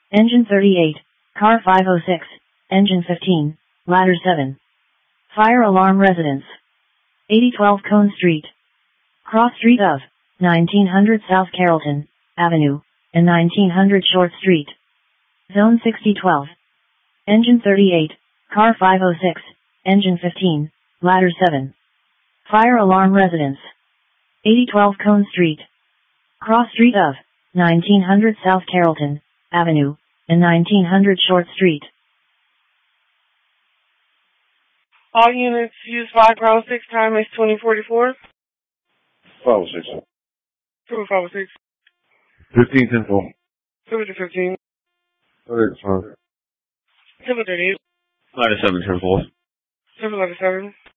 Engine 38, car 506, engine 15, ladder 7. Fire alarm residence. 8012 Cone Street. Cross street of 1900 South Carrollton Avenue and 1900 Short Street. Zone 6012. Engine 38, car 506, engine 15, ladder 7. Fire alarm residence. 8012 Cone Street. Cross street of 1900 South Carrollton Avenue and 1900 Short Street. All units use 506, time is 2044. 506. 506. 15, 10, 4. 715. 38, 5. 738. Ladder 7, 10, 4. 711.